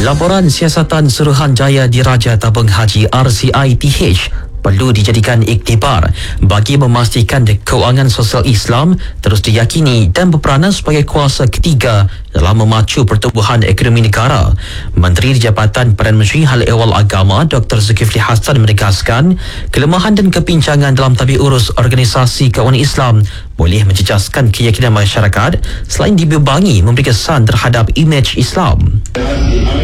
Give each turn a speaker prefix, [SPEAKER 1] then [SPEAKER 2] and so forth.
[SPEAKER 1] Laporan Siasatan Suruhanjaya Diraja Tabung Haji RCITH perlu dijadikan iktibar bagi memastikan kewangan sosial Islam terus diyakini dan berperanan sebagai kuasa ketiga dalam memacu pertumbuhan ekonomi negara. Menteri di Jabatan Perdana Menteri Hal Ehwal Agama Dr. Zulkifli Hassan menegaskan kelemahan dan kepincangan dalam tabik urus organisasi kewangan Islam boleh mencecaskan keyakinan masyarakat selain dibebangi memberi kesan terhadap imej Islam.